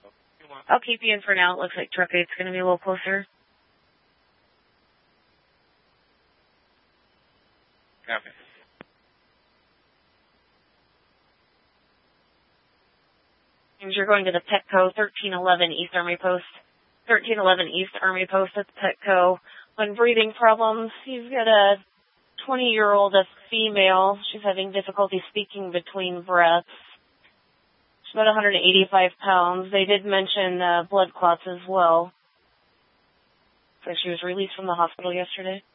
I'll keep you in for now. It looks like truck 8's going to be a little closer. Copy. You're going to the Petco 1311 East Army Post. 1311 East Army Post at the Petco. When breathing problems, you've got a 20-year-old, a female. She's having difficulty speaking between breaths. She's about 185 pounds. They did mention blood clots as well. So she was released from the hospital yesterday.